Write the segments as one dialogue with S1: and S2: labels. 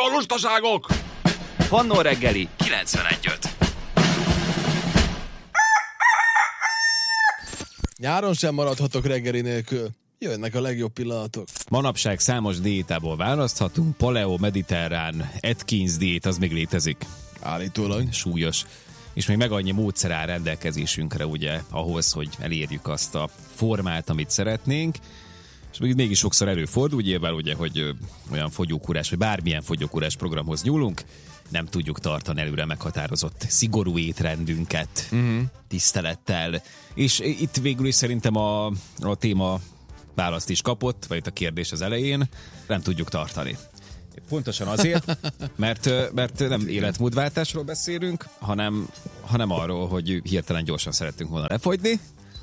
S1: a lustaságok!
S2: Pannó reggeli 91.5.
S3: Nyáron sem maradhatok reggeli nélkül. Jönnek a legjobb pillanatok.
S4: Manapság számos diétából választhatunk. Paleo, mediterrán, Atkins diét, az még létezik.
S3: Állítólag.
S4: Súlyos. És még meg annyi módszer áll rendelkezésünkre, ugye, ahhoz, hogy elérjük azt a formát, amit szeretnénk. És mégis sokszor előfordul, ugye, hogy olyan fogyókúrás, vagy bármilyen fogyókúrás programhoz nyúlunk, nem tudjuk tartani előre meghatározott szigorú étrendünket tisztelettel. És itt végül is szerintem a téma választ is kapott, vagy itt a kérdés az elején, nem tudjuk tartani. Pontosan azért, mert nem életmódváltásról beszélünk, hanem arról, hogy hirtelen gyorsan szerettünk volna lefogyni.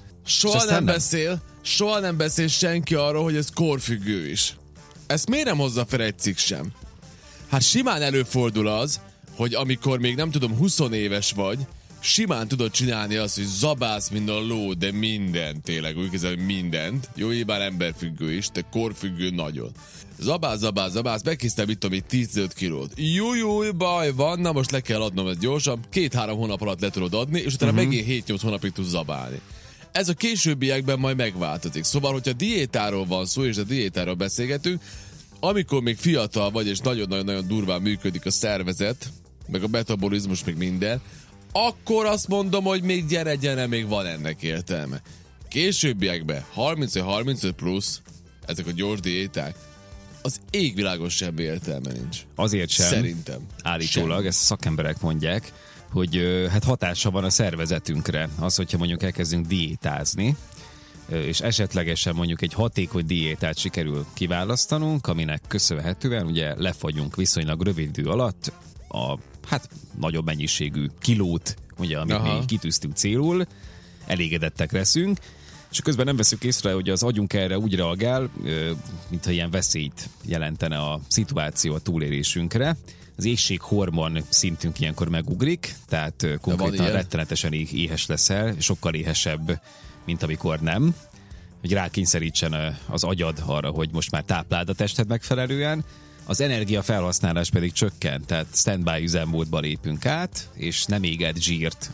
S3: Soha nem beszél senki arról, hogy ez korfüggő is. Ezt miért nem hozza fel egy cikk sem? Hát simán előfordul az, hogy amikor még nem tudom 20 éves vagy, simán tudod csinálni azt, hogy zabálsz mind a ló, de mindent tényleg, úgy kezdem, mindent. Jó, nyilván emberfüggő is, de korfüggő nagyon. Zabálsz, megkészítem itt, amit 15 kilót. Jó, baj van, na most le kell adnom ezt gyorsan, 2-3 hónap alatt le tudod adni, és utána megint 7-8 hónapig tudsz zabálni. Ez a későbbiekben majd megváltozik. Szóval, hogyha diétáról van szó, és a diétáról beszélgetünk, amikor még fiatal vagy, és nagyon-nagyon durván működik a szervezet, meg a metabolizmus, meg minden, akkor azt mondom, hogy még gyere, még van ennek értelme. Későbbiekben, 30-35 plusz, ezek a gyors diéták, az égvilágon semmi értelme nincs.
S4: Azért sem.
S3: Szerintem.
S4: Állítólag,
S3: sem.
S4: ezt szakemberek mondják, hogy hát hatása van a szervezetünkre. Az, hogyha mondjuk elkezdünk diétázni, és esetlegesen mondjuk egy hatékony diétát sikerül kiválasztanunk, aminek köszönhetően ugye lefagyunk viszonylag rövid idő alatt a nagyobb mennyiségű kilót, ugye, amit mi kitűztünk célul, elégedettek leszünk, és közben nem veszük észre, hogy az agyunk erre úgy reagál, mintha ilyen veszélyt jelentene a szituáció a túlélésünkre. Az éhséghormon szintünk ilyenkor megugrik, tehát konkrétan rettenetesen éhes leszel, sokkal éhesebb, mint amikor nem, hogy rákényszerítsen az agyad arra, hogy most már tápláld a tested megfelelően, az energia felhasználás pedig csökken, tehát standby üzemmódba lépünk át, és nem éged zsírt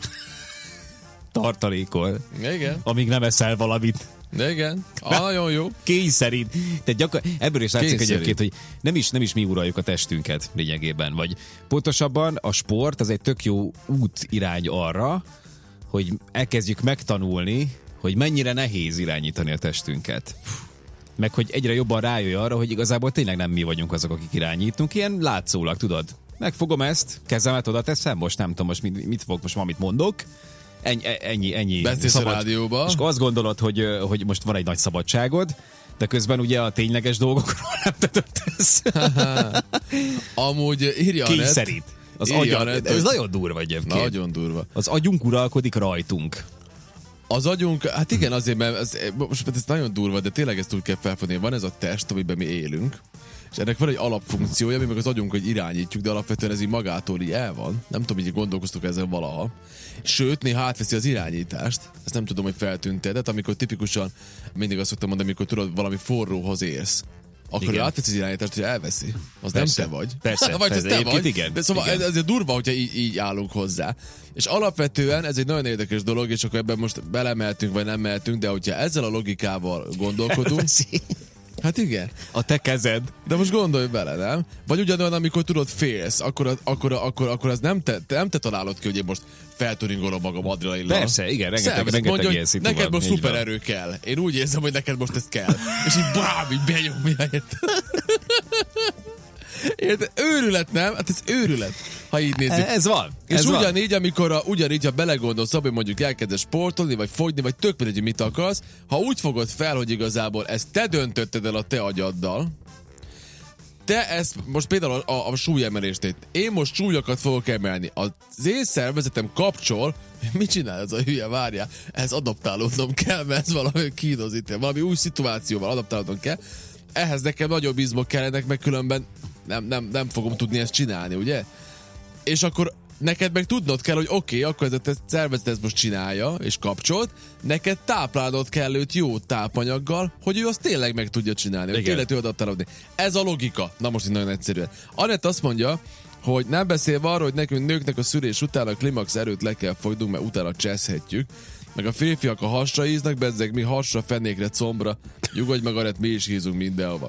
S4: tartalékol,
S3: Igen.
S4: amíg nem eszel valamit.
S3: De igen, nagyon jó.
S4: Kényszerít. Tehát ebből is látszik egyébként, hogy nem is mi uraljuk a testünket lényegében, vagy pontosabban a sport az egy tök jó útirány arra, hogy elkezdjük megtanulni, hogy mennyire nehéz irányítani a testünket. Meg hogy egyre jobban rájöjj arra, hogy igazából tényleg nem mi vagyunk azok, akik irányítunk. Ilyen látszólag, tudod. Megfogom ezt, kezemet oda teszem, most nem tudom, most mit fogok, most valamit mondok. Ennyi
S3: beszélsz a rádióba.
S4: És azt gondolod, hogy most van egy nagy szabadságod, de közben ugye a tényleges dolgokról nem tetesz.
S3: Amúgy írja
S4: kényszerít. Az agyam, ez nagyon durva egyébként.
S3: Nagyon durva.
S4: Az agyunk uralkodik rajtunk.
S3: Az agyunk, hát igen, azért, mert ez nagyon durva, de tényleg ezt úgy kell felfogni. Van ez a test, amiben mi élünk, és ennek van egy alapfunkciója, mi meg az agyunk, hogy irányítjuk, de alapvetően ez így magától így el van. Nem tudom, így gondolkoztuk ezzel valaha. Sőt, néha átveszi az irányítást. Ezt nem tudom, hogy feltűnte, de amikor tipikusan, mindig azt szoktam mondani, amikor tudod, valami forróhoz érsz, akkor átveszi az irányítást, hogy elveszi. Az persze, nem te vagy.
S4: Persze,
S3: vagy az te vagy.
S4: Igen,
S3: de szóval
S4: igen.
S3: ez durva, hogyha így állunk hozzá. És alapvetően ez egy nagyon érdekes dolog, és akkor ebben most belemeltünk, vagy nem meltünk, de hogyha ezzel a logikával gondolkodunk...
S4: Elveszi.
S3: Hát igen.
S4: A te kezed.
S3: De most gondolj bele, nem? Vagy ugyanolyan, amikor tudod félsz, akkor az nem te találod ki, hogy én most felturingolom magam adrenalinnal.
S4: Persze, igen, rengeteg ilyen szitu van.
S3: Neked most szupererő kell. Én úgy érzem, hogy neked most ez kell. És így bám, így benyomja. Érted? Őrület, nem? Hát ez őrület, ha így nézzük.
S4: Ez van.
S3: És ugyanígy, ha belegondolsz abban, hogy mondjuk elkezdesz sportolni, vagy fogyni, vagy tök mindegy, hogy mit akarsz, ha úgy fogod fel, hogy igazából ezt te döntötted el a te agyaddal, te ezt, most például a súlyemelést, én most súlyokat fogok emelni. Az én szervezetem kapcsol, mit csinál ez a hülye, várjál, ehhez adaptálódnom kell, mert ez valami kínozik, valami új szituációval adaptálódnom kell. Ehhez nekem nagyobb izmok kellenek, meg különben nem fogom tudni ezt csinálni, ugye? És akkor neked meg tudnod kell, hogy oké, akkor ez a szervezet ezt most csinálja, és kapcsolt, neked táplálnod kell őt jó tápanyaggal, hogy ő azt tényleg meg tudja csinálni, hogy tényleg tudod adni. Ez a logika. Na most így nagyon egyszerűen. Anett azt mondja, hogy nem beszélve arról, hogy nekünk nőknek a szülés után a klimax erőt le kell fogdunk, mert utána cseszhetjük. Meg a férfiak a hasra íznak, bezzeg mi hasra, fenékre, combra. Nyugodj meg, Anett, mi is hízunk mindenhova.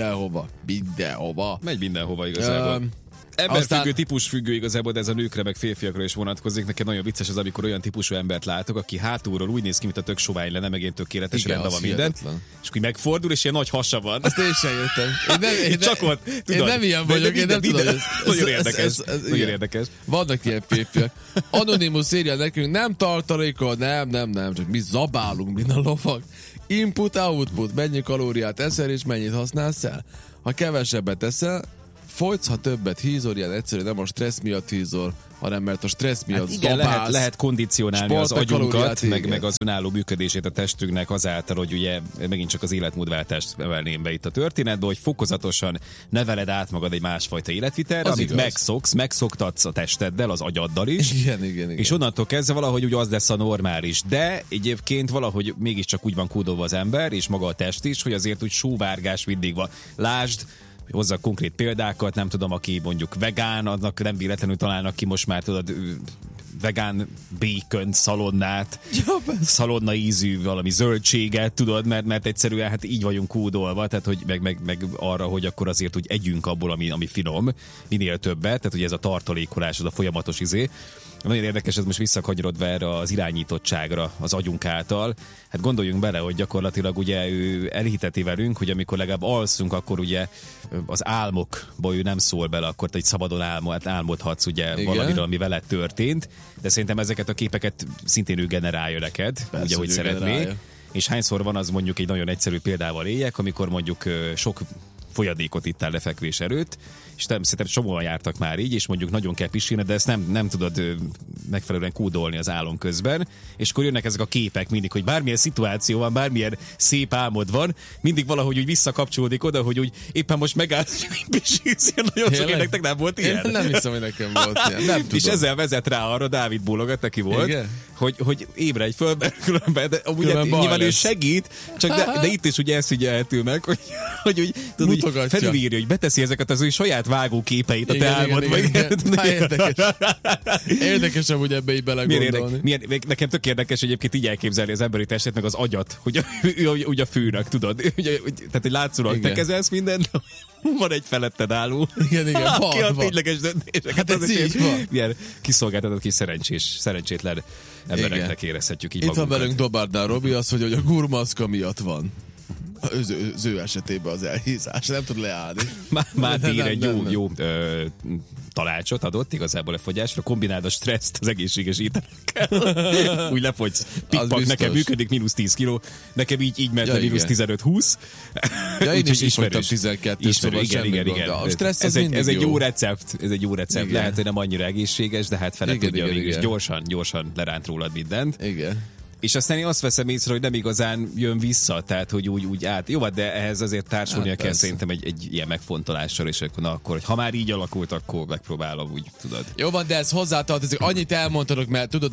S3: Mindenhova.
S4: Megy mindenhova igazából. Emberfüggő, típusfüggő igazából, de ez a nőkre meg férfiakra is vonatkozik. Nekem nagyon vicces az, amikor olyan típusú embert látok, aki hátulról úgy néz ki, mint a tök sovány lenne, meg én tökéletes, rendben van minden. És akkor megfordul, és ilyen nagy hasa van.
S3: Azt én sem jöttem.
S4: Csak ott, tudod.
S3: Én nem ilyen vagyok, én nem tudom.
S4: Nagyon érdekes. Nagyon érdekes.
S3: Vannak ilyen férfiak. Anonymous írja nekünk, nem tartalékol, nem, csak mi zabálunk, mint a lovak. Input, output, mennyi kalóriát eszel, és mennyit használsz el. Ha kevesebbet eszel, folytsz, ha többet hízol, ilyen egyszerűen nem a stressz miatt hízol, hanem mert a stressz miatt
S4: igen,
S3: zabálsz.
S4: Lehet kondicionálni az agyunkat, meg az önálló működését a testünknek azáltal, hogy ugye megint csak az életmódváltást emelném be itt a történetbe, hogy fokozatosan neveled át magad egy másfajta életvitelre, amit megszoktatsz a testeddel, az agyaddal is.
S3: Igen.
S4: És onnantól kezdve valahogy úgy az lesz a normális. De egyébként valahogy mégiscsak úgy van kódolva az ember, és maga a test is, hogy azért úgy sóvárgás mindig van. Lásd, hozzá konkrét példákat, nem tudom, aki mondjuk vegán, annak nem véletlenül találnak ki most már, tudod, vegán bacon szalonnát, szalonna ízű valami zöldséget, tudod, mert egyszerűen hát így vagyunk kódolva, tehát hogy meg arra, hogy akkor azért úgy együnk abból, ami finom, minél többet, tehát hogy ez a tartalékolás, az a folyamatos izé. Nagyon érdekes, ez most visszakanyarodva erre az irányítottságra az agyunk által. Hát gondoljunk bele, hogy gyakorlatilag ugye ő elhiteti velünk, hogy amikor legalább alszunk, akkor ugye az álmokból ő nem szól bele, akkor te egy szabadon álmodhatsz ugye valamiről, ami veled történt, de szerintem ezeket a képeket szintén ő generálja neked, persze, ugye, hogy szeretné. És hányszor van az, mondjuk egy nagyon egyszerű példával éljek, amikor mondjuk sok folyadékot ittál lefekvés előtt, és szerintem sokan jártak már így, és mondjuk nagyon kell pisilni, de ezt nem tudod megfelelően kódolni az álom közben, és akkor jönnek ezek a képek mindig, hogy bármilyen szituáció van, bármilyen szép álmod van, mindig valahogy úgy visszakapcsolódik oda, hogy úgy éppen most megállsz, és pisilsz, nagyon sok nektek nem volt ilyen.
S3: Én nem hiszem, hogy nekem volt ilyen. Nem tudom.
S4: És ezzel vezet rá arra, Dávid bólogat, neki volt, hogy ébredj föl, különben, de amúgy nyilván ő segít, csak de itt is ugye ezt figyelhető meg, hogy úgy felülírja, hogy beteszi ezeket az ő saját vágóképeit a te álmodba.
S3: Érdekes amúgy ebbe így belegondolni.
S4: Nekem tök érdekes egyébként így elképzelni az emberi testet, meg az agyat, hogy ő a főnök, tudod. Tehát, hogy látszólag te kezelsz mindent, de van egy feletted álló.
S3: Igen,
S4: aki a tényleges döntéseket.
S3: Hát ez így van.
S4: Milyen kiszolgáltatott kis szerencsétlen embereknek érezhetjük így magunkat.
S3: Itt van velünk Dobárdán Robi, az, hogy a gurmaszka miatt van. Az ő esetében az elhízás, nem tud leállni.
S4: Máté ír egy jó tanácsot adott igazából a fogyásra, kombináld a stresszt az egészséges ételekkel. Úgy lefogysz. Pikpak, nekem működik -10 kiló, nekem így ment a -15-20.
S3: Ja, én is fogytam 12, szóval igen. A stressz
S4: ez egy jó recept. Igen. Lehet, hogy nem annyira egészséges, de hát fele tudja mégis gyorsan leránt rólad mindent.
S3: Igen.
S4: És aztán én azt veszem észre, hogy nem igazán jön vissza, tehát hogy úgy át. Jó, de ehhez azért társulnia kell szerintem egy ilyen megfontolással, és akkor, hogy ha már így alakult, akkor megpróbálom úgy, tudod.
S3: Jó van, de ez hozzátartozik. Annyit elmondhatok, mert tudod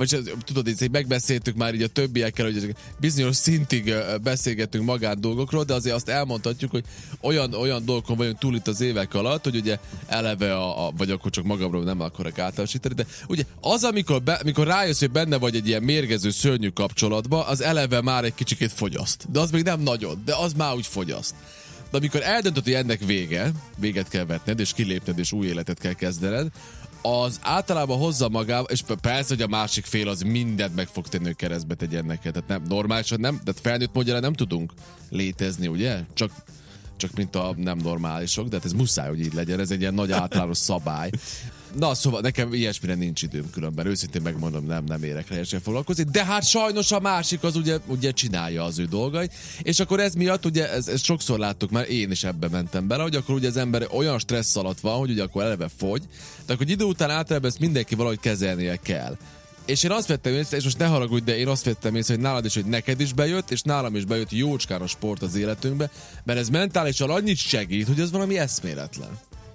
S3: így megbeszéltük már így a többiekkel, hogy bizonyos szintig beszélgetünk magán dolgokról, de azért azt elmondhatjuk, hogy olyan dolgokon vagyunk túl itt az évek alatt, hogy ugye eleve vagy akkor csak magamról nem akarok általánosítani, de ugye az, amikor rájössz, hogy benne vagy egy ilyen mérgező szörnyű kapcsolatba, az eleve már egy kicsikét fogyaszt. De az még nem nagyon, de az már úgy fogyaszt. De amikor eldöntöd, hogy ennek véget kell vetned, és kilépned, és új életet kell kezdened, az általában hozza magával, és persze, hogy a másik fél az mindent meg fog tenni, hogy keresztbe tegyen neked. Tehát nem, normálisan nem, tehát felnőtt módjára nem tudunk létezni, ugye? Csak mint a nem normálisok, de hát ez muszáj, hogy így legyen, ez egy ilyen nagy általános szabály. Na, szóval nekem ilyesmire nincs időm különben, őszintén megmondom, nem érek rá ilyesmire foglalkozni, de hát sajnos a másik az ugye csinálja az ő dolgait, és akkor ez miatt, ugye ezt sokszor láttuk már, én is ebbe mentem bele, hogy akkor ugye az ember olyan stressz alatt van, hogy ugye akkor eleve fogy, de akkor idő után általában ezt mindenki valahogy kezelnie kell. És én azt vettem észre, és most ne haragudj, de én azt vettem észre, hogy nálad is, hogy neked is bejött, és nálam is bejött jócskán a sport az életünkbe, mert ez mentálisan annyit segít, hogy ez valami eszméletlen.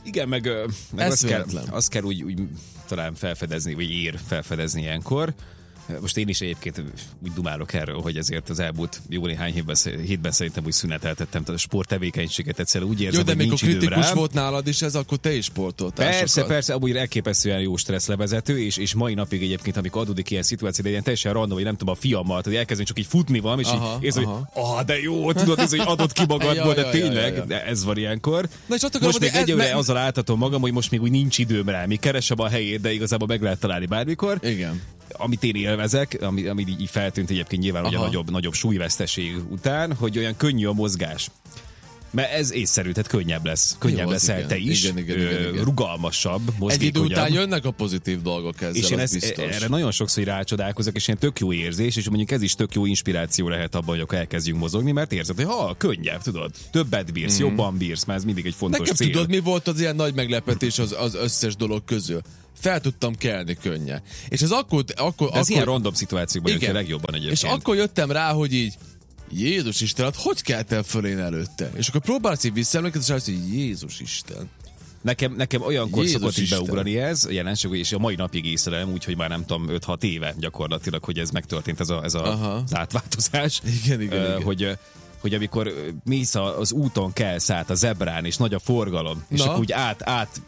S4: Igen, meg azt kell úgy talán felfedezni, vagy ér felfedezni ilyenkor. Most én is egyébként úgy dumálok erről, hogy ezért az elmúlt jó néhány hétben szerintem úgy szüneteltettem a sporttevékenységet, egyszerűen úgy érzem,
S3: jó, de
S4: hogy nincs időm rá.
S3: kritikus volt nálad is ez, akkor te is sportoltál.
S4: Persze, amúgy elképesztően jó stresszlevezető, és mai napig egyébként, amikor adódik ilyen szituáció, de ilyen teljesen random, vagy nem tudom, a fiammal, hogy elkezdünk csak így futni van, és így érzem, hogy de jó, tudod, ez, hogy adott ki magadból, de tényleg, de ez van ilyenkor. Most még egyőre azzal áltatom magam, hogy most még úgy nincs időm rá, még keresem a helyét, de igazából meg lehet találni bármikor.
S3: Igen.
S4: Amit én élvezek, ami így feltűnt egyébként nyilván ugye nagyobb súlyveszteség után, hogy olyan könnyű a mozgás. Mert ez észszerű, tehát könnyebb leszel te is, igen. Rugalmasabb, mozgékonyabb.
S3: Egy idő után jönnek a pozitív dolgok ezzel,
S4: és én
S3: az biztos.
S4: Erre nagyon sokszor rácsodálkozok, és ilyen tök jó érzés, és mondjuk ez is tök jó inspiráció lehet abban, hogy akkor elkezdjünk mozogni, mert érzed, hogy könnyebb, tudod, többet bírsz, jobban bírsz, mert ez mindig egy fontos
S3: nekem
S4: cél.
S3: Tudod, mi volt az ilyen nagy meglepetés az összes dolog közül? Fel tudtam kelni könnyen. És ez akkor
S4: ez ilyen random szituációkban jön ki a legjobban egyébként.
S3: És akkor jöttem rá, hogy így Jézus Isten, hát hogy keltem föl én előtte? És akkor próbálsz így visszaemlékezni, és azt hogy Jézus Isten.
S4: Nekem olyankor szokott így beugrani ez, jelenség, és a mai napig észlelem, úgyhogy már nem tudom, 5-6 éve gyakorlatilag, hogy ez megtörtént, ez az átváltozás.
S3: Igen.
S4: Hogy amikor mész az úton, kelsz át a zebrán, és nagy a forgalom, és akkor úgy át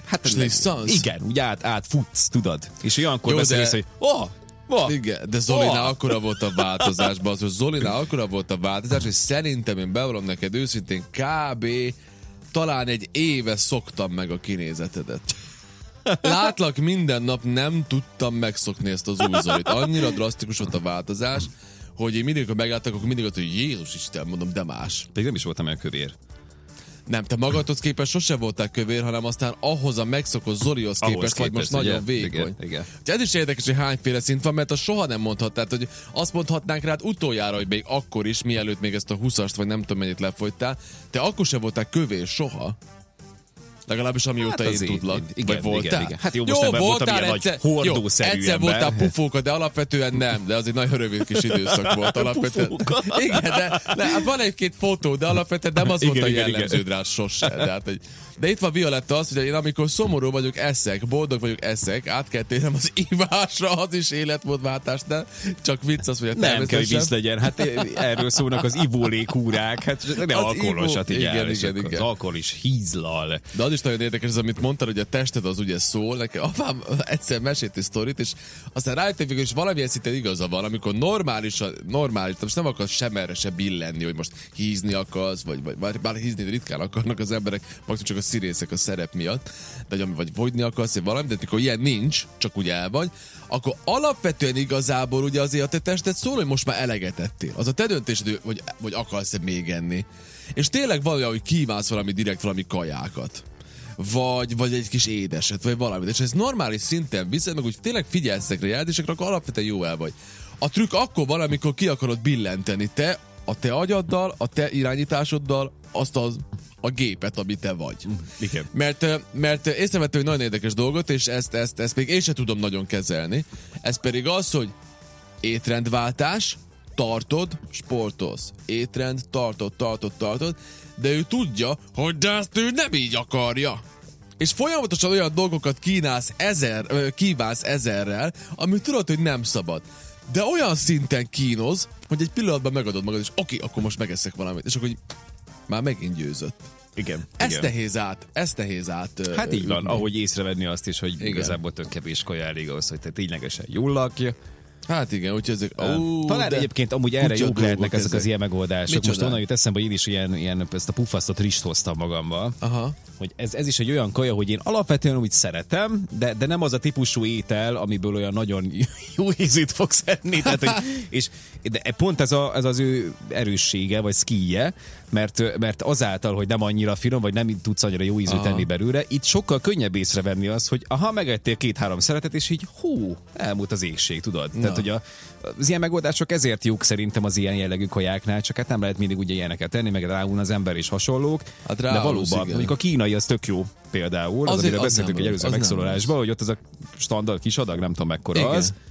S4: igen, úgy átfutsz, tudod. És olyankor beszélsz, hogy
S3: igen, de Zolinál akkora volt a változás, hogy szerintem én bevallom neked őszintén kb. Talán egy éve szoktam meg a kinézetedet. Látlak minden nap, nem tudtam megszokni ezt az új Zolit. Annyira drasztikus volt a változás, hogy én mindig, ha megláttak, akkor mindig azt, hogy Jézus Isten, mondom, de más.
S4: Pedig nem is voltam olyan kövér.
S3: Nem, te magadhoz képest sose voltál kövér, hanem aztán ahhoz a megszokott Zolihoz képest vagy most nagyon vékony.
S4: Igen.
S3: Ez is érdekes, hogy hányféle szint van, mert azt soha nem mondhatnád, hogy azt mondhatnánk rád utoljára, hogy még akkor is, mielőtt még ezt a 20-ast, vagy nem tudom mennyit lefogytál, te akkor sem voltál kövér soha. Legalábbis amióta én tudlak.
S4: Igen,
S3: voltál?
S4: Igen. Hát jó, most nem voltam ilyen nagy hordószerű
S3: egyszer
S4: ember.
S3: Voltál pufóka, de alapvetően nem. De az egy nagyon rövid kis időszak volt alapvetően. Igen, de hát van egy-két fotó, de alapvetően nem az volt a jellemződ rá sose. De itt van Violetta az, hogy én amikor szomorú vagyok, eszek, boldog vagyok, eszek, át kell térnem az ivásra, az is életmódváltás, de csak vicc az, hogy
S4: nem kell, hogy vicc legyen. Hát erről szólnak az ivólékúrák, hát ne alkoholosat így el, igen. Az alkohol is hízlal.
S3: De az is nagyon érdekes, az, amit mondtad, hogy a tested az ugye szól. Nekem apám egyszer mesélt egy sztorit, és aztán rájöttem, hogy valamilyen szinten igaza van, amikor normális, most nem akarsz sem erre se billenni, hogy most hízni akarsz, vagy bár hízni ritkán akarnak az emberek, maximum csak a színészek a szerep miatt, de vagy fogyni akarsz, vagy valami, de mikor ilyen nincs, csak úgy el vagy, akkor alapvetően igazából ugye azért a te tested szól, hogy most már eleget ettél. Az a te döntésed, hogy akarsz-e még enni. És tényleg valahogy kívánsz valami kajákat. Vagy egy kis édeset, vagy valamit. És ez normális szinten viszed, meg úgy tényleg figyelsz ezekre a jelzésekre, akkor alapvetően jó el vagy. A trükk akkor van, amikor ki akarod billenteni te, a te agyaddal, a te irányításoddal, azt a gépet, ami te vagy.
S4: Igen.
S3: Mert észrevettem egy nagyon érdekes dolgot, és ezt még én sem tudom nagyon kezelni. Ez pedig az, hogy étrendváltás, tartod, sportolsz. Étrend, tartod, de ő tudja, hogy de ezt ő nem így akarja. És folyamatosan olyan dolgokat kívánsz ezerrel, amit tudod, hogy nem szabad. De olyan szinten kínoz, hogy egy pillanatban megadod magad, és oké, akkor most megeszek valamit. És akkor így már megint győzött.
S4: Igen.
S3: Ez nehéz át.
S4: Hát így van, ahogy észrevenni azt is, hogy igazából tök kevés kaja elég ahhoz, hogy te ténylegesen jól lakja.
S3: Hát igen, úgyhogy ezek...
S4: Talán egyébként amúgy erre jók lehetnek ezek az ilyen megoldások. Micsoda? Most onnan jut eszembe, hogy én is ilyen ezt a puffasztott rist hoztam magammal. Aha. Hogy ez is egy olyan kaja, hogy én alapvetően úgy szeretem, de nem az a típusú étel, amiből olyan nagyon jó ízűt fogsz enni. Tehát, de pont ez az ő erőssége, vagy skije, mert azáltal, hogy nem annyira finom, vagy nem tudsz annyira jó ízűt tenni belőle, itt sokkal könnyebb észrevenni az, hogy megettél 2-3 szeretet, és így elmúlt az éhség, tudod? Tehát, hogy az ilyen megoldások ezért jók szerintem az ilyen jellegű kajáknál, csak hát nem lehet mindig ugye ilyeneket tenni, meg ráulna az ember és hasonlók. Hát de valóban, mondjuk a kínai az tök jó például, amiről beszéltünk egy előző megszólalásban, hogy ott az a standard kis adag, nem tudom mekkora igen. Az.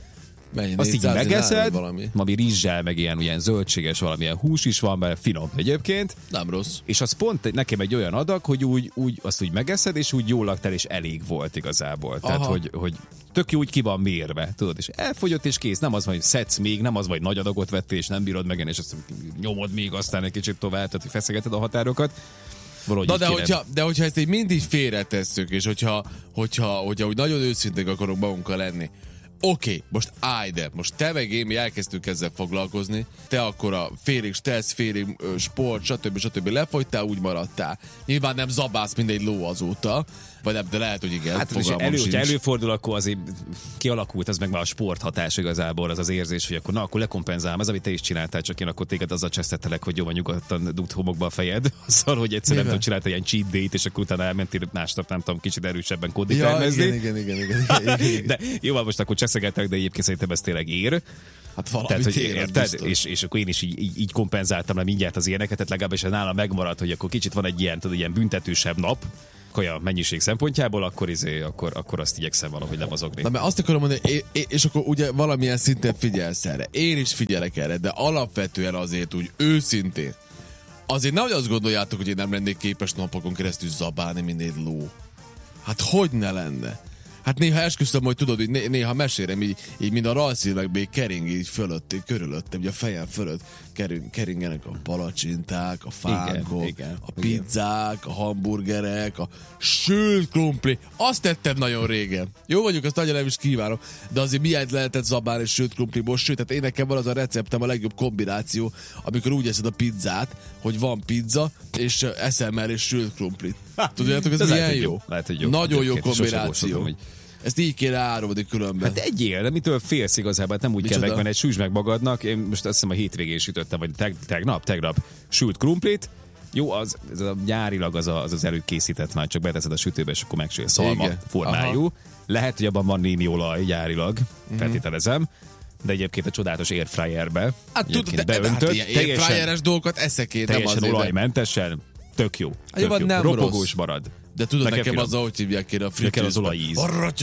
S3: Mennyi,
S4: azt így
S3: 400
S4: megeszed,
S3: valami.
S4: ami rizssel, meg ilyen zöldséges, valamilyen hús is van, mert finom egyébként.
S3: Nem rossz.
S4: És az pont nekem egy olyan adag, hogy azt úgy megeszed, és úgy jól laktál, és elég volt igazából. Tehát, hogy tök jó, úgy ki van mérve, tudod, és elfogyott, és kész. Nem az van, hogy szedsz még, nem az vagy nagy adagot vettél, és nem bírod megenni, és azt nyomod még aztán egy kicsit tovább, tehát hogy feszegeted a határokat.
S3: Na, de hogyha ezt így mindig félretesszük, és hogyha úgy nagyon őszinték akarunk magunkkal lenni, oké, most állj, de most te meg én, mi elkezdtünk ezzel foglalkozni, te akkor a félig stressz, félig sport, stb. Lefogytál, úgy maradtál. Nyilván nem zabálsz, mint egy ló azóta, vagy nem, de lehet, hogy igen.
S4: Hát, hogyha előfordul, akkor azért kialakult az meg már a sporthatás igazából, az az érzés, hogy akkor lekompenzálom, ez, amit te is csináltál, csak én akkor téged azzal csesztettelek, hogy jobban nyugodtan dugd homokba a fejed, azzal, hogy egyszer nem tudom, csináltál ilyen cheat day-t, és akkor utána elmentél másnap, nem tudom, kicsit erősebben kóditermezni.
S3: Igen.
S4: De jó, most akkor cseszegettek, de egyébként szerintem ez tényleg ér.
S3: Hát valamit
S4: érted? És akkor én is így kompenzáltam le mindjárt az ilyeneket, tehát legalábbis nálam megmaradt, hogy akkor kicsit van egy ilyen büntetősebb nap, olyan mennyiség szempontjából, akkor azt igyekszem valahogy lemozogni.
S3: Na, mert azt akarom mondani, és akkor ugye valamilyen szinten figyelsz erre. Én is figyelek erre, de alapvetően azért úgy őszintén. Azért nehogy azt gondoljátok, hogy én nem lennék képes napokon keresztül zabálni, mint egy ló. Hát hogy ne lenne? Hát néha esküszöm, hogy tudod, hogy néha mesélem, így mint a rajzfilmekben kering így fölött, így körülöttem, ugye a fejem fölött keringenek a palacsinták, a fánkok, a pizzák, a hamburgerek, a sült krumpli. Azt tettem nagyon régen. Jó mondjuk, azt nagyon nem is kívánom, de azért miért lehetett zabálni sült krumpliból, sőt, tehát én nekem van az a receptem, a legjobb kombináció, amikor úgy eszed a pizzát, hogy van pizza, és eszel mellé sült krumplit. Tudjátok, ez milyen jó?
S4: Lehet, hogy jó.
S3: Nagyon jó kombináció. Ezt így kéne árulni különben.
S4: Hát egyél, de mitől félsz igazából? Hát nem úgy kell megvenni, süsd meg magadnak. Én most azt hiszem a hétvégén sütöttem, vagy tegnap sült krumplit. Jó, ez a nyárilag az előkészített, már csak beteszed a sütőbe, és akkor megsül szalma formájú. Aha. Lehet, hogy abban van némi olaj gyárilag, feltételezem. De egyébként a csodálatos airfryerbe.
S3: Hát tudod, beöntöd. Airfryeres dolgokat eszek én, nem azért.
S4: Olajmentesen, tök jó. Ropogós marad.
S3: De tudod, nekem az, ahogy hívják én a fritőzbe.
S4: az olajíz.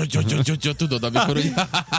S3: Tudod, amikor úgy...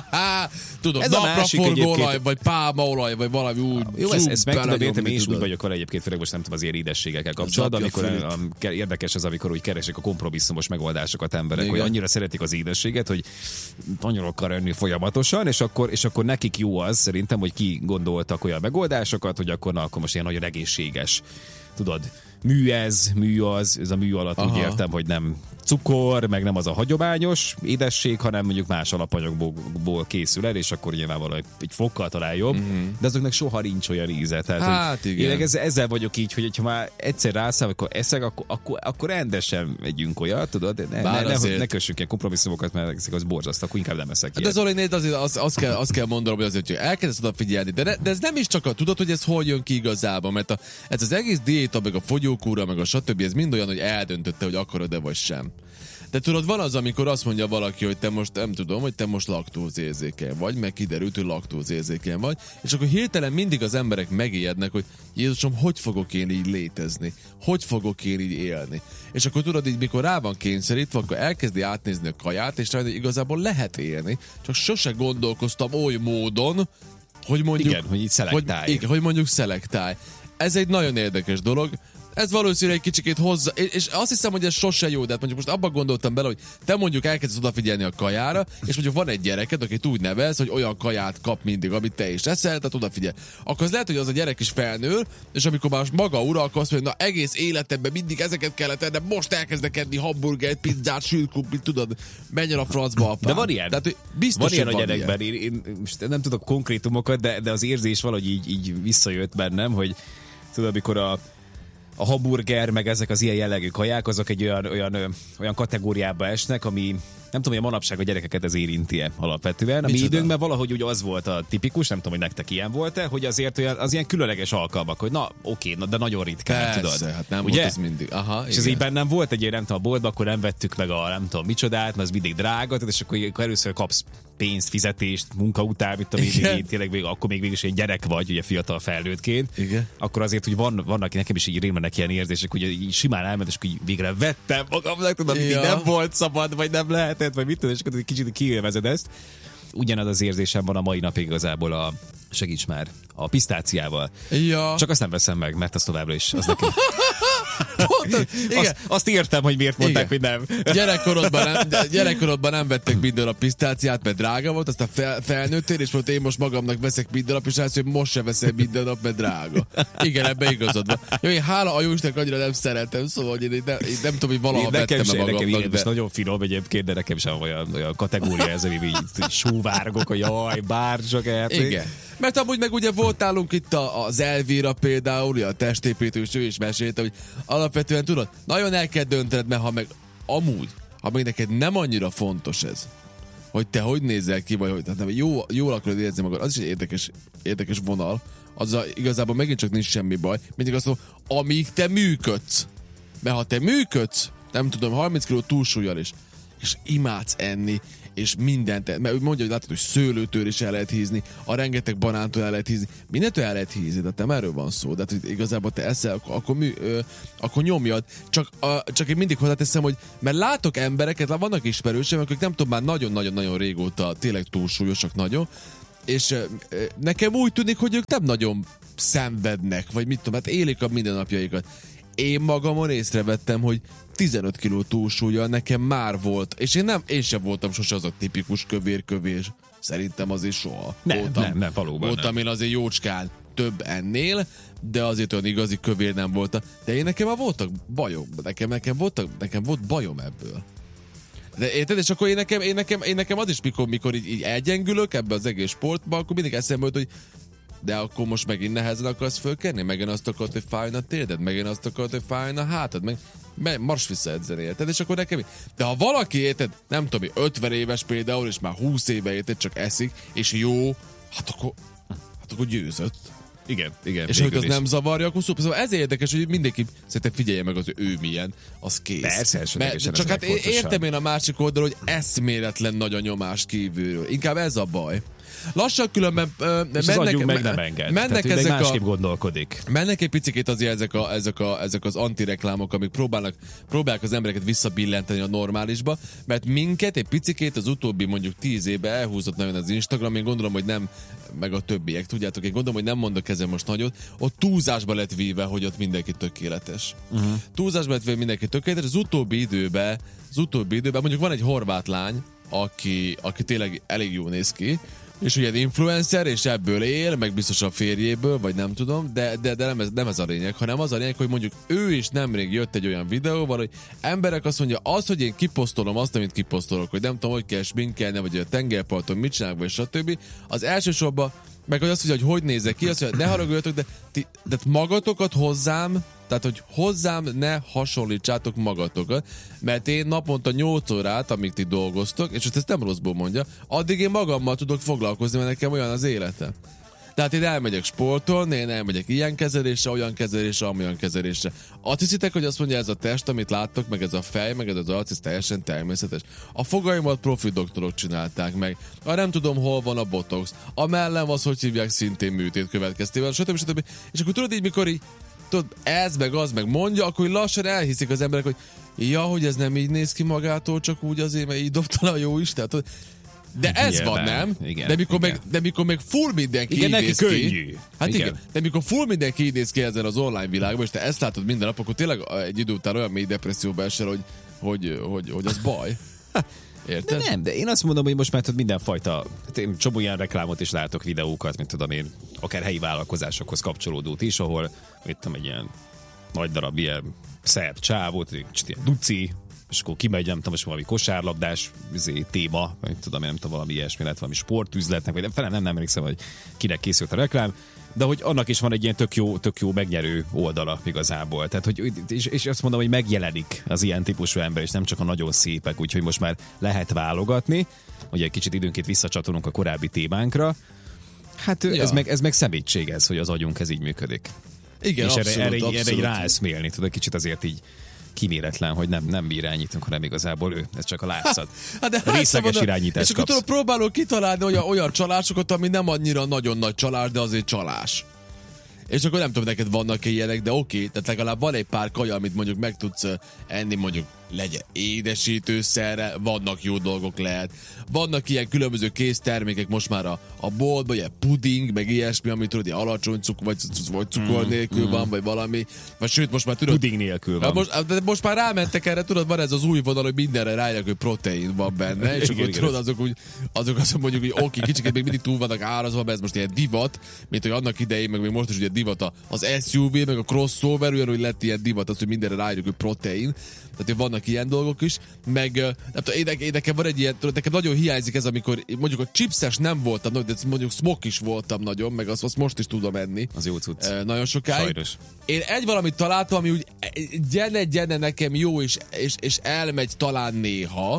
S3: Tudod, napraforgó olaj, vagy pálmaolaj, vagy valami úgy...
S4: Jó, ezt meg tudom érteni, én is úgy vagyok vele egyébként, főleg most nem tudom az ilyen édességekkel kapcsolatban, amikor érdekes az, amikor úgy keresik a kompromisszumos megoldásokat emberek, hogy annyira szeretik az édességet, hogy annyira enni folyamatosan, és akkor nekik jó az, szerintem, hogy ki gondoltak olyan megoldásokat, hogy akkor most ilyen nagyon egészséges, tudod, mű az, ez a mű alatt úgy értem, hogy nem cukor, meg nem az a hagyományos édesség, hanem mondjuk más alapanyagból készül el, és akkor nyilvánvalóan egy fokkal talán jobb, de azoknak soha nincs olyan íze. Tehát,
S3: hát igen.
S4: Én ezzel vagyok így, hogy ha már egyszer rászáll, akkor eszek, akkor rendesen együnk olyat, tudod, ne kössünk ilyen kompromisszumokat, mert ezek az borzaszt, akkor inkább nem eszek ilyet.
S3: De Zoli, nézd, azt kell mondanom, hogy azért, hogy elkezdesz odafigyelni, de ez nem is csak tudod, hogy ez hogy jön ki igazából, mert ez az egész diéta, meg a fogyókúra, meg a stb. Ez mind olyan, hogy eldöntötte, hogy akarod-e vagy sem. De tudod, van az, amikor azt mondja valaki, hogy te most, nem tudom, hogy te most laktózérzékeny vagy, meg kiderült, hogy laktózérzékeny vagy, és akkor hirtelen mindig az emberek megijednek, hogy Jézusom, hogy fogok én így létezni? Hogy fogok én így élni? És akkor tudod, így mikor rá van kényszerítve, akkor elkezdi átnézni a kaját, és rájön, hogy igazából lehet élni, csak sose gondolkoztam oly módon, hogy mondjuk...
S4: Igen, hogy így szelektálj.
S3: Hogy mondjuk szelektálj. Ez egy nagyon érdekes dolog. Ez valószínűleg egy kicsikét hozzá, és azt hiszem, hogy ez sose jó, de hát mondjuk most abban gondoltam bele, hogy te mondjuk elkezdesz odafigyelni a kajára, és mondjuk van egy gyereked, akit úgy nevez, hogy olyan kaját kap mindig, amit te is eszel, tehát odafigyel. Akkor az lehet, hogy az a gyerek is felnő, és amikor már maga uralkodik, azt mondja, na egész életemben mindig ezeket kellett ennem, most elkezdek enni hamburgert, pizzát, sült krumplit, tudod, menjen a francba, apám.
S4: De van ilyen.
S3: Tehát, biztos,
S4: van ilyen a gyerekben. Én most nem tudok konkrétumokat, de az érzés valahogy így visszajött bennem, hogy tudod, amikor a hamburger, meg ezek az ilyen jellegű kaják, azok egy olyan kategóriába esnek, ami nem tudom, hogy a manapság a gyerekeket ez érinti-e alapvetően. A mi időnkben valahogy úgy az volt a tipikus, nem tudom, hogy nektek ilyen volt-e, hogy azért olyan, az ilyen különleges alkalmak, hogy de nagyon ritkán,
S3: tudod. Hát nem
S4: ugye?
S3: Volt ez mindig. Aha,
S4: és az így bennem volt egy ilyen, nem tudom, a boltban, akkor nem vettük meg a nem tudom micsodát, mert az mindig drága, és akkor először kapsz pénzt, fizetést, munka után, mit tudom én, tényleg akkor még végül is egy gyerek vagy, ugye fiatal felnőttként.
S3: Igen.
S4: Akkor azért, hogy vannak nekem is így rémlenek ilyen érzések, hogy így simán elment, és így végre vettem magamnak, tudom, hogy nem volt szabad, vagy nem lehetett, vagy mit tudom, és akkor kicsit kiélvezed ezt. ugyanaz az érzésem van a mai napig igazából segíts már, a pisztáciával.
S3: Ja.
S4: Csak azt nem veszem meg, mert az továbbra is az nekem.
S3: Igen.
S4: Azt értem, hogy miért mondták, hogy nem.
S3: Gyerekkorodban nem vettek minden nap pisztáciát, mert drága volt, aztán felnőttél, és mondta, én most magamnak veszek minden nap, és azt, hogy most se veszel minden nap, mert drága. Igen, ebbe igazad van. Jó, én hála a jósnak annyira nem szeretem, szóval hogy én nem tudom, hogy valaha vettem magamnak.
S4: Nekem nagyon finom egyébként, de nekem sem olyan kategória ez, hogy így sóvárgok, hogy jaj, bárcsak elték.
S3: Igen. Mert amúgy meg ugye volt nálunk itt az Elvira például, a testépítős, ő is mesélte, hogy alapvetően tudod, nagyon el kell döntened, mert ha még neked nem annyira fontos ez, hogy te hogy nézel ki, vagy hogy tehát nem, jól akarod érezni magad, az is egy érdekes vonal, azzal igazából megint csak nincs semmi baj, mindig azt mondom, amíg te működsz. Mert ha te működsz, nem tudom, 30 kg túlsúlyal is, és imádsz enni, és mindent, mert mondja, hogy látod, hogy szőlőtől is el lehet hízni, a rengeteg banántól el lehet hízni, mindentől el lehet hízni, de nem erről van szó, de hát igazából te eszel, akkor nyomjad, csak én mindig hozzáteszem, hogy mert látok embereket, vannak ismerősök, akik nem tudom, már nagyon-nagyon-nagyon régóta tényleg túlsúlyosak nagyon, és nekem úgy tűnik, hogy ők nem nagyon szenvednek, vagy mit tudom, hát élik a mindennapjaikat. Én magamon észrevettem, hogy 15 kg túlsúlya nekem már volt, és én sem voltam sose az a tipikus kövér. Szerintem azért soha.
S4: Nem, valóban
S3: voltam
S4: nem.
S3: Én azért jócskán több ennél, de azért olyan igazi kövér nem voltam. De én nekem már voltak bajom, nekem volt bajom ebből. De érted? És akkor én nekem az is, mikor így elgyengülök ebbe az egész sportba, akkor mindig eszembe volt, hogy de akkor most megint nehezen akarsz fölkenni? Megint azt akarod, hogy fájjon a térded? Megint azt akarod, hogy fájjon a hátad? Mars visszaedzeni, érted? És akkor nekem... De ha valaki, érted, nem tudom, 50 éves például, és már 20 éve, érted, csak eszik, és jó, hát akkor győzött.
S4: Igen.
S3: És hogy az nem zavarja, akkor szuper. Szóval ezért érdekes, hogy mindenki szerintem figyelje meg az ő milyen, az kész.
S4: Persze,
S3: csak hát értem én a másik oldalon, hogy eszméletlen nagy a nyomás kívülről. Inkább ez a baj. Lassan különben
S4: mennek ezek másképp gondolkodik.
S3: Mennek egy picit azért ezek az antireklámok, amik próbálják az embereket visszabillenteni a normálisba, mert minket egy picikét az utóbbi mondjuk 10 évben elhúzott nagyon az Instagram, én gondolom, hogy nem, meg a többiek, tudjátok, én gondolom, hogy nem mondok ezen most nagyot, ott túlzásba lett víve, hogy ott mindenki tökéletes. Túlzásba lett víve mindenki tökéletes, az utóbbi időben mondjuk van egy horvát lány, aki tényleg elég jól néz ki, és ugye influencer, és ebből él, meg biztos a férjéből, vagy nem tudom, de nem ez a lényeg, hanem az a lényeg, hogy mondjuk ő is nemrég jött egy olyan videóval, hogy emberek azt mondja, az, hogy én kiposztolom azt, amit kiposztolok, hogy nem tudom, hogy kell sminkelni, vagy a tengerparton mit csinálok, vagy stb. Az elsősorban, meg azt mondja, hogy nézek ki, azt mondja, ne haragudjatok, de magatokat hozzám, tehát, hogy hozzám ne hasonlítsátok magatokat, mert én naponta 8 órát, amíg ti dolgoztok, és ezt nem rosszból mondja, addig én magammal tudok foglalkozni, mert nekem olyan az életem. Tehát én elmegyek sportolni, én elmegyek ilyen kezelésre, olyan kezelésre, amolyan kezelésre. Azt hiszitek, hogy azt mondja, ez a test, amit láttok, meg ez a fej, meg ez az arc, ez teljesen természetes. A fogaimat profi doktorok csinálták meg. Nem tudom, hol van a botox. A mellem az, hogy hívják, szintén műtét következtével, stb. És akkor tudod így, mikor így, ez meg az meg mondja, akkor lassan elhiszik az emberek, hogy ja, hogy ez nem így néz ki magától, csak úgy azért, mert így dobta a jó Isten. De ez nyilván, van, nem?
S4: Igen,
S3: de mikor meg full mindenki így néz ki. Hát igen. De mikor full mindenki így néz ki ezen az online világban, és te ezt látod minden nap, akkor tényleg egy idő után olyan mély depresszióba esel, hogy az baj. Érted?
S4: De nem, de én azt mondom, hogy most már mindenfajta, én csomó ilyen reklámot is látok, videókat, mint tudom én, akár helyi vállalkozásokhoz kapcsolódót is, ahol itt egy ilyen nagy darab ilyen szerb csávót, ilyen duci, és akkor kimegy, nem tudom, most valami kosárlabdás téma, nem tudom, valami ilyesmi lett, valami sportüzletnek, vagy nem emlékszem, hogy kinek készült a reklám, de hogy annak is van egy ilyen tök jó megnyerő oldala igazából. Tehát, hogy, és azt mondom, hogy megjelenik az ilyen típusú ember, és nem csak a nagyon szépek, úgyhogy most már lehet válogatni, hogy egy kicsit időnként visszacsatolunk a korábbi témánkra. Hát ja. ez meg szemétség ez, hogy az agyunk ez így működik.
S3: Igen,
S4: és
S3: abszolút,
S4: erre így ráeszmélni, tudod, kicsit azért így kiméletlen, hogy nem irányítunk, hanem igazából ő. Ez csak a látszat. A részleges irányítás.
S3: És akkor próbálok kitalálni olyan csalásokat, ami nem annyira nagyon nagy csalás, de azért csalás. És akkor nem tudom, neked vannak ilyenek, de oké, tehát legalább van egy pár kaja, amit mondjuk meg tudsz enni mondjuk legyen édesítőszerrel, vannak jó dolgok lehet. Vannak ilyen különböző késztermékek most már a boltban, ilyen puding, meg ilyesmi, amit tudod, ilyen alacsony cukor, vagy cukor nélkül van, vagy valami. Vagy sőt, most már tudod...
S4: Puding nélkül van.
S3: Most már rámentek erre, tudod, van ez az új vonal, hogy mindenre rájönnek, hogy protein van benne, és akkor tudod, azok azt mondjuk, hogy oké, kicsit még mindig túl vannak árazva, mert ez most ilyen divat, mint hogy annak idején, meg még most is ugye divat az SUV, meg a crossover, olyan, hogy lett ilyen divat, az, hogy mindenre rájönnek, hogy protein. Tehát vannak ilyen dolgok is, meg nem tudom, nekem van egy ilyen, tudod, nekem nagyon hiányzik ez, amikor mondjuk a chipses nem voltam, de mondjuk smoke is voltam nagyon, meg azt most is tudom enni.
S4: Az jó cucc.
S3: Nagyon sokáig.
S4: Sajnos.
S3: Én egy valamit találtam, ami úgy gyene nekem jó, és elmegy talán néha.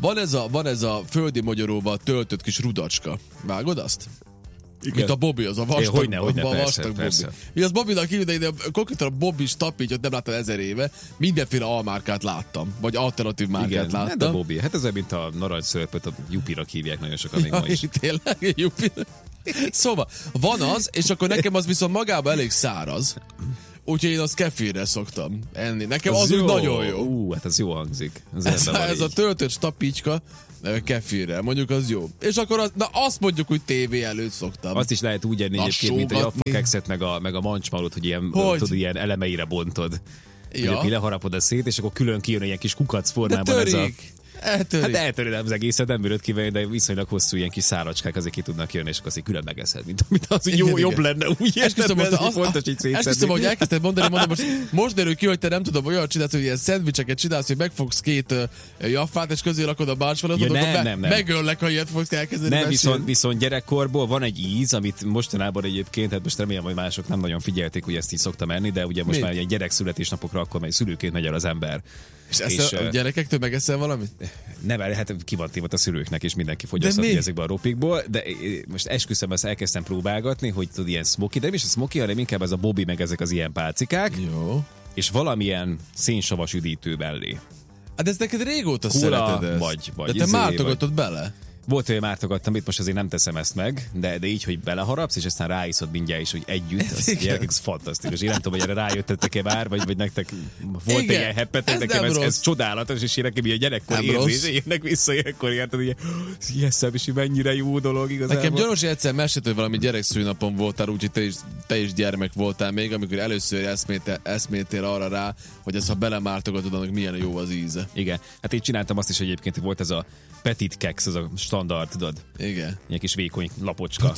S3: Van ez a földi magyaróval töltött kis rudacska. Vágod azt? Igen. Mint a Bobby, az a vastag, vastag Bobby. Mi az Bobbynak hívja, de én konkrétan a Bobby stapítyot nem láttam 1000 éve. Mindenféle almárkát láttam, vagy alternatív márkát láttam.
S4: Hát a Bobby, hát ez mint a narancsszörpöt, a Jupirak hívják nagyon sokan még ma is.
S3: Tényleg, Jupirak. Szóval, van az, és akkor nekem az viszont magában elég száraz. Úgyhogy én azt kefirre szoktam enni. Nekem az úgy nagyon jó.
S4: Hát az jó hangzik.
S3: Ez a töltött stapicska kefirre, mondjuk az jó. És akkor azt mondjuk, hogy tévé előtt szoktam.
S4: Azt is lehet úgy enni egyébként, mint a jaffakekszet, meg a mancsmalót, hogy ilyen elemeire bontod. Ja. Hogy leharapod a szét, és akkor külön kijön ilyen kis kukac formában ez a...
S3: Eltörik.
S4: Hát eltöri az egészet, nem bírod kivenni, de viszonylag hosszú ilyen kis szálacskák azért ki tudnak jönni, és akkor azért külön megeszed, mint az, hogy jobb lenne. Úgy értem, fontos így szétszedni.
S3: Esküszöm, hogy elkezdted mondani, most derül ki, hogy te nem tudom, olyan csinálsz, hogy ilyen szendvicseket csinálsz, hogy megfogsz két jaffát, és közé rakod a bárcsfalatot,
S4: nem.
S3: Megöllek, ha ilyet fogsz elkezdeni.
S4: Nem, viszont gyerekkorból van egy íz, amit mostanában egyébként, hát most remélem, hogy mások nem nagyon figyelték, hogy ezt így szoktam enni, de ugye most már ilyen gyerekszületésnapokra akkor meg szülőként megy el az ember.
S3: És a gyerekektől megeszel valamit?
S4: Nem, hát kivantívat a szülőknek, és mindenki fogyasztani ezekben a ropikból, de most esküszöm, azt elkezdtem próbálgatni, hogy tudod, ilyen smoky, de nem is a smoky, hanem inkább ez a Bobby, meg ezek az ilyen pálcikák. Jó. És valamilyen szénsavas üdítő mellé.
S3: Hát ez neked régóta szereted ezt.
S4: Vagy
S3: de te mártogatod bele?
S4: Volt, hogy mártogattam, itt most azért nem teszem ezt meg, de így, hogy beleharapsz, és aztán ráiszod mindjárt is, hogy együtt, az fantasztikus. Én nem tudom, hogy erre rájöttetek-e már, vagy nektek volt ilyen heppetek, nekem ez csodálatos, és én nekem ilyen gyerekkor érzés, jönnek vissza ilyenkor, érted, hogy ilyen és mennyire jó dolog igazából. Nekem
S3: Gyanús egyszer mesélt, hogy valami gyerekszülinapon voltál, úgyhogy te is gyermek voltál még, amikor először eszméltél arra rá, hogy ezt ha belemártogatod, annak milyen jó az íze.
S4: Igen, hát én csináltam azt is egyébként, hogy volt ez a Petit Kex, az a standard, tudod?
S3: Igen.
S4: Ilyen kis vékony lapocska.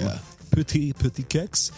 S4: Petit Kex.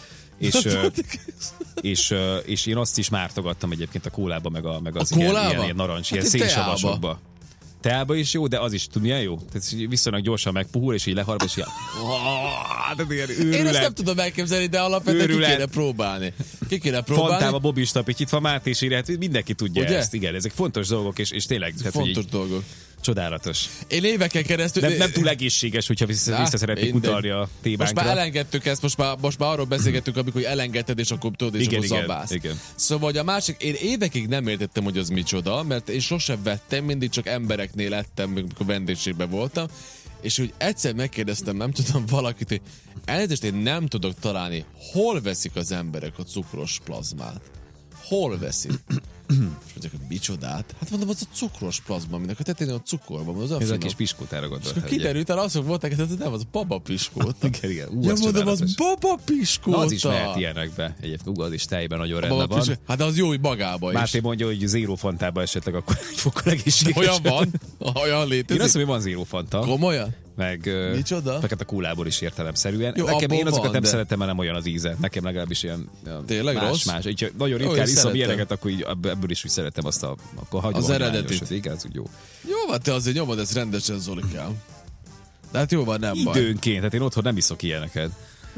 S4: És én azt is mártogattam egyébként a kólába, meg az ilyen narancs, ilyen szénsavasokba. Teába is jó, de az is, tudod milyen jó? Tehát viszonylag gyorsan megpuhul, és így leharap, és ilyen...
S3: Én ezt nem tudom elképzelni, de alapvetően ki kéne próbálni.
S4: Fantába Bobby stapit, itt van Máté is írja, hát mindenki tudja ezt. Igen, ezek fontos dolgok, és tényleg...
S3: Fontos dolgok.
S4: Csodálatos.
S3: Én éveken keresztül...
S4: Nem túl egészséges, hogyha vissza szeretnék utalni a témánkra.
S3: Most már elengedtük ezt, most már arról beszélgettünk, amikor elengedted, és akkor tudod, és akkor zabálsz.
S4: Igen.
S3: Szóval a másik, én évekig nem értettem, hogy az micsoda, mert én sosem vettem, mindig csak embereknél ettem, amikor vendégségben voltam, és úgy egyszer megkérdeztem, nem tudom, valakit, hogy elnézést, én nem tudok találni, hol veszik az emberek a cukros plazmát. Hol veszik? És mondják, hogy micsodát? Hát mondom, az a cukros plazma, aminek a tetején a cukor van. Az
S4: ez a kis piskótára gondoltál.
S3: És kiderült, hogy azok voltak, hogy ez nem, az baba piskóta.
S4: Igen.
S3: Mondom, az baba piskóta.
S4: Az is mehet ilyenekbe. Egyébként az is tejben nagyon rendben van.
S3: Hát az jó, hogy magában is.
S4: Máté mondja, hogy zéro fantában esetleg akkor egy fokkal egészséges.
S3: Olyan van? Olyan létezik?
S4: Én azt mondom, hogy van zéro fanta.
S3: Komolyan?
S4: Meg
S3: hát
S4: a kólából is értelemszerűen.
S3: Jó,
S4: nekem én azokat
S3: van,
S4: nem szeretem, mert nem olyan az íze. Nekem legalábbis ilyen
S3: tényleg
S4: más. Így nagyon ritkán iszom ilyeneket, akkor így ebből is úgy szeretem azt akkor hagyom
S3: az eredetit.
S4: Igen, az úgy jó.
S3: Jó, hát te azért nyomod ezt rendesen, Zolikám. De hát jó van, nem baj.
S4: Időnként, hát én otthon nem iszok ilyeneket.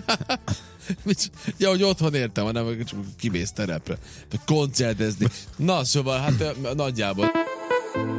S3: Ja, hogy otthon értem, hanem csak kimész terepre. Koncertezni. Na, szóval hát nagyjából...